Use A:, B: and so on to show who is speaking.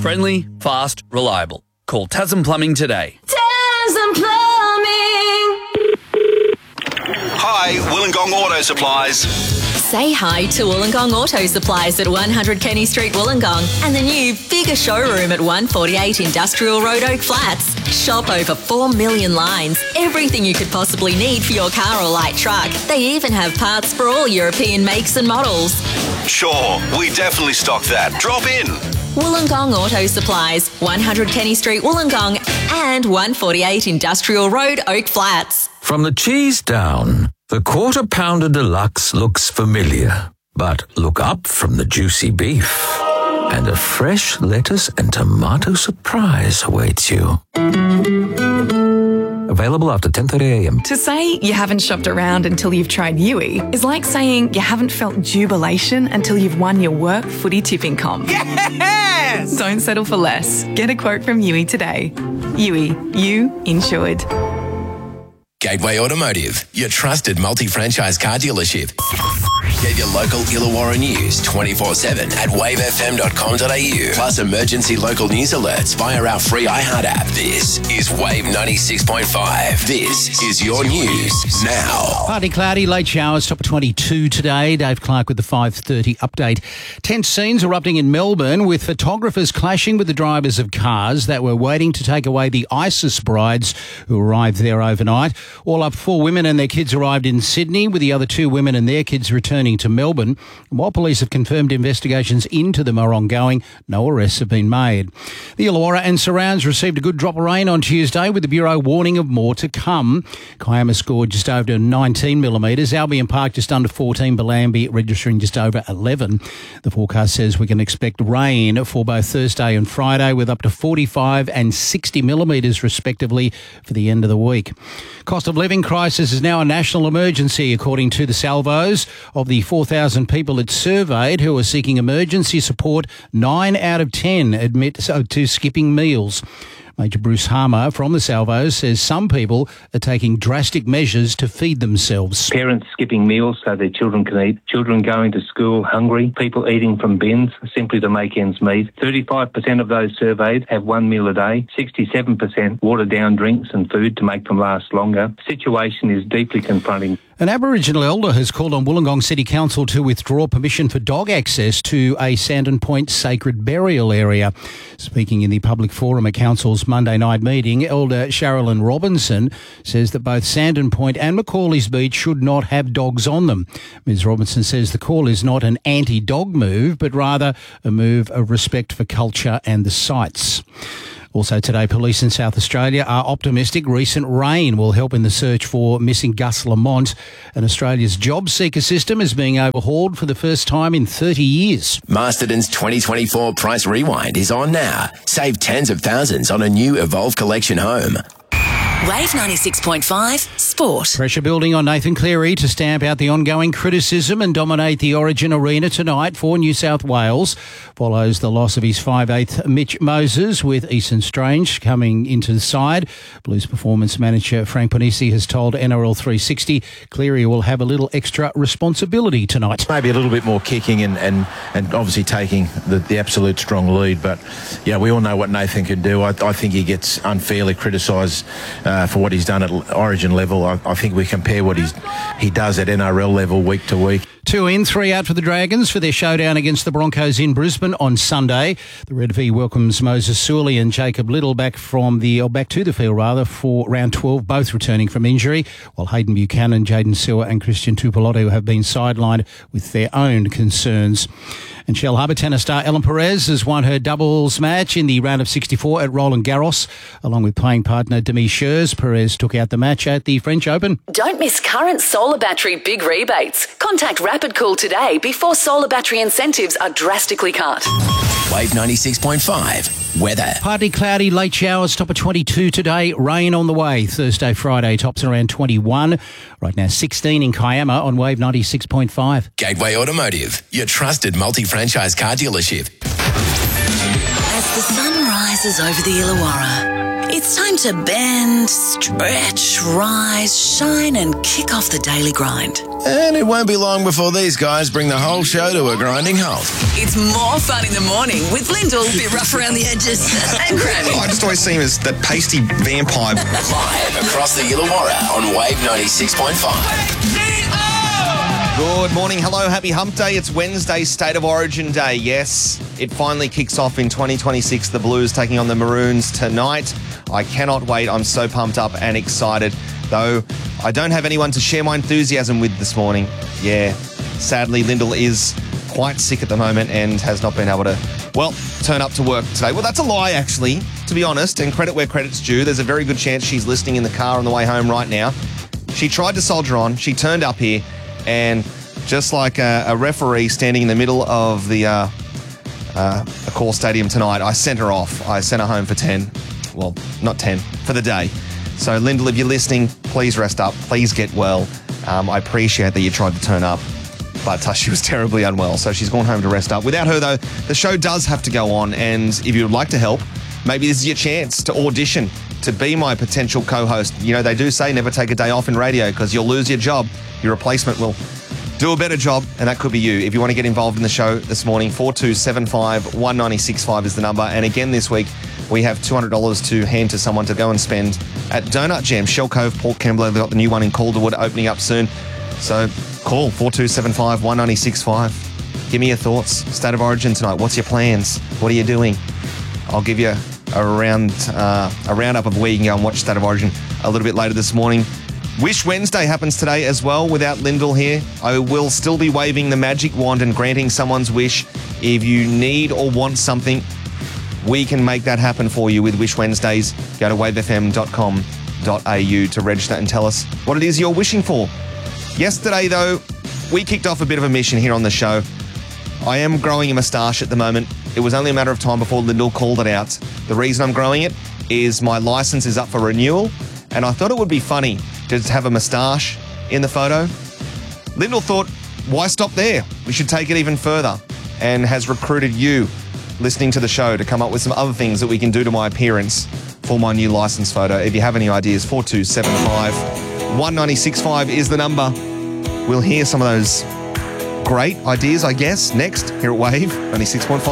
A: Friendly, fast, reliable. Call Tasman Plumbing today.
B: Tasman Plumbing.
C: Hi, Wollongong Auto Supplies.
D: Say hi to Wollongong Auto Supplies at 100 Kenny Street, Wollongong, and the new, bigger showroom at 148 Industrial Road, Oak Flats. Shop over 4 million lines, everything you could possibly need for your car or light truck. They even have parts for all European makes and models.
C: Sure, we definitely stock that. Drop in.
D: Wollongong Auto Supplies, 100 Kenny Street, Wollongong, and 148 Industrial Road, Oak Flats.
E: From the cheese down, the Quarter Pounder Deluxe looks familiar. But look up from the juicy beef, and a fresh lettuce and tomato surprise awaits you. Available after 10:30 a.m.
F: To say you haven't shopped around until you've tried Yui is like saying you haven't felt jubilation until you've won your work footy tipping comp.
G: Yes!
F: Don't settle for less. Get a quote from Yui today. Yui, you insured.
H: Gateway Automotive, your trusted multi-franchise car dealership. Get your local Illawarra news 24/7 at wavefm.com.au. Plus emergency local news alerts via our free iHeart app. This is Wave 96.5. This is your news now.
I: Partly cloudy, late showers, top of 22 today. Dave Clark with the 5:30 update. Tense scenes erupting in Melbourne with photographers clashing with the drivers of cars that were waiting to take away the ISIS brides who arrived there overnight. All up, 4 women and their kids arrived in Sydney, with the other 2 women and their kids returning to Melbourne. And while police have confirmed investigations into them are ongoing, no arrests have been made. The Illawarra and surrounds received a good drop of rain on Tuesday, with the Bureau warning of more to come. Kiama scored just over 19 millimetres, Albion Park just under 14, Bellambi registering just over 11. The forecast says we can expect rain for both Thursday and Friday, with up to 45 and 60 millimetres respectively for the end of the week. Cost of living crisis is now a national emergency, according to the Salvos. Of the 4,000 people it surveyed who are seeking emergency support, 9 out of 10 admit to skipping meals. Major Bruce Harmer from the Salvos says some people are taking drastic measures to feed themselves.
J: Parents skipping meals so their children can eat, children going to school hungry, people eating from bins simply to make ends meet. 35% of those surveyed have 1 meal a day, 67% water down drinks and food to make them last longer. The situation is deeply confronting.
I: An Aboriginal elder has called on Wollongong City Council to withdraw permission for dog access to a Sandon Point sacred burial area. Speaking in the public forum at Council's Monday night meeting, Elder Sherilyn Robinson says that both Sandon Point and Macaulay's Beach should not have dogs on them. Ms Robinson says the call is not an anti-dog move, but rather a move of respect for culture and the sites. Also today, police in South Australia are optimistic recent rain will help in the search for missing Gus Lamont, and Australia's job seeker system is being overhauled for the first time in 30 years.
H: Masterton's 2024 Price Rewind is on now. Save tens of thousands on a new Evolve Collection home.
D: Wave 96.5 Sport.
I: Pressure building on Nathan Cleary to stamp out the ongoing criticism and dominate the Origin Arena tonight for New South Wales. Follows the loss of his 5'8" Mitch Moses, with Easton Strange coming into the side. Blues performance manager Frank Ponisi has told NRL 360 Cleary will have a little extra responsibility tonight.
K: Maybe a little bit more kicking and obviously taking the absolute strong lead. But, yeah, we all know what Nathan can do. I think he gets unfairly criticised for what he's done at Origin level. I think we compare what he does at NRL level week to week.
I: 2 in, 3 out for the Dragons for their showdown against the Broncos in Brisbane on Sunday. The Red V welcomes Moses Sewell and Jacob Little back to the field for round 12, both returning from injury, while Hayden Buchanan, Jaden Sewer and Christian Tupelotu have been sidelined with their own concerns. And Shell Harbour tennis star Ellen Perez has won her doubles match in the round of 64 at Roland Garros. Along with playing partner Demi Scherz, Perez took out the match at the French Open.
D: Don't miss current solar battery big rebates. Contact Rapid Cool today before solar battery incentives are drastically cut.
H: Wave 96.5 weather.
I: Partly cloudy, late showers, top of 22 today. Rain on the way. Thursday, Friday, tops around 21. Right now, 16 in Kiama on Wave 96.5.
H: Gateway Automotive, your trusted multi-franchise car dealership.
D: As the sun rises over the Illawarra,
G: It's time to bend, stretch, rise, shine and kick off the daily grind.
H: And it won't be long before these guys bring the whole show to a grinding halt.
G: It's more fun in the morning with Lyndall, a bit rough around the edges, and Grammy.
L: I just always see him as that pasty vampire.
H: Live across the Illawarra on Wave 96.5.
M: Good morning. Hello. Happy Hump Day. It's Wednesday, State of Origin Day. Yes, it finally kicks off in 2026. The Blues taking on the Maroons tonight. I cannot wait. I'm so pumped up and excited. Though I don't have anyone to share my enthusiasm with this morning. Yeah, sadly, Lyndall is quite sick at the moment and has not been able to, well, turn up to work today. Well, that's a lie, actually, to be honest, and credit where credit's due. There's a very good chance she's listening in the car on the way home right now. She tried to soldier on. She turned up here. And just like a referee standing in the middle of the Accor Stadium tonight, I sent her off. I sent her home for 10. Well, not 10, for the day. So, Lyndall, if you're listening, please rest up. Please get well. I appreciate that you tried to turn up, but she was terribly unwell, so she's gone home to rest up. Without her, though, the show does have to go on, and if you would like to help, maybe this is your chance to audition to be my potential co-host. You know, they do say never take a day off in radio because you'll lose your job. Your replacement will do a better job, and that could be you. If you want to get involved in the show this morning, 4275 1965 is the number. And again this week, we have $200 to hand to someone to go and spend at Donut Jam, Shell Cove, Port Kembla. They've got the new one in Calderwood opening up soon. So call 4275 1965. Give me your thoughts. State of Origin tonight. What's your plans? What are you doing? I'll give you a roundup of where you can go and watch State of Origin a little bit later this morning. Wish Wednesday happens today as well without Lyndall here. I will still be waving the magic wand and granting someone's wish. If you need or want something, we can make that happen for you with Wish Wednesdays. Go to wavefm.com.au to register and tell us what it is you're wishing for. Yesterday, though, we kicked off a bit of a mission here on the show. I am growing a moustache at the moment. It was only a matter of time before Lyndall called it out. The reason I'm growing it is my license is up for renewal, and I thought it would be funny to have a moustache in the photo. Lyndall thought, why stop there? We should take it even further, and has recruited you listening to the show to come up with some other things that we can do to my appearance for my new license photo. If you have any ideas, 4275 1965 is the number. We'll hear some of those great ideas, I guess, next here at Wave 96.5.